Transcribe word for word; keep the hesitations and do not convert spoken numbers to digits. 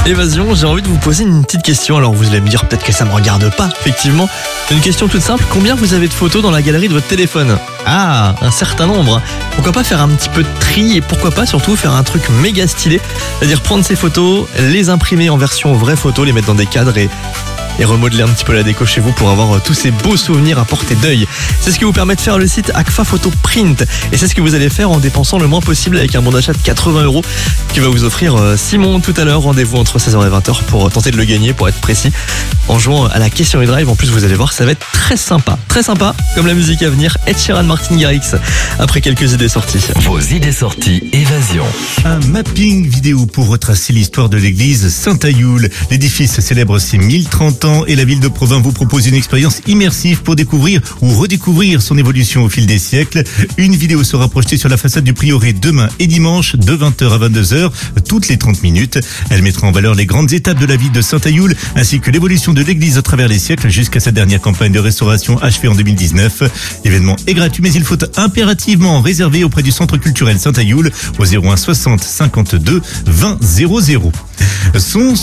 Évasion, j'ai envie de vous poser une petite question. Alors vous allez me dire peut-être que ça me regarde pas, effectivement. Une question toute simple, combien vous avez de photos dans la galerie de votre téléphone? Ah, un certain nombre. Pourquoi pas faire un petit peu de tri et pourquoi pas surtout faire un truc méga stylé, c'est-à-dire prendre ces photos, les imprimer en version vraie photo, les mettre dans des cadres et et remodeler un petit peu la déco chez vous pour avoir tous ces beaux souvenirs à portée d'œil. C'est ce qui vous permet de faire le site Agfa Photo Print. Et c'est ce que vous allez faire en dépensant le moins possible avec un bon d'achat de quatre-vingts euros qui va vous offrir Simon tout à l'heure. Rendez-vous entre seize heures et vingt heures pour tenter de le gagner, pour être précis, en jouant à la question e-drive. En plus, vous allez voir, ça va être très sympa. Très sympa, comme la musique à venir, Ed Sheeran, Martin Garrix, après quelques idées sorties. Vos idées sorties, Évasion. Un mapping vidéo pour retracer l'histoire de l'église Saint-Ayoul. L'édifice célèbre ses mille trente ans et la ville de Provins vous propose une expérience immersive pour découvrir ou redécouvrir son évolution au fil des siècles. Une vidéo sera projetée sur la façade du prieuré demain et dimanche de vingt heures à vingt-deux heures, toutes les trente minutes. Elle mettra en valeur les grandes étapes de la vie de Saint-Ayoul ainsi que l'évolution de l'église à travers les siècles jusqu'à sa dernière campagne de restauration achevée en deux mille dix-neuf. L'événement est gratuit mais il faut impérativement réserver auprès du centre culturel Saint-Ayoul au zéro un soixante cinquante-deux vingt zéro zéro. Son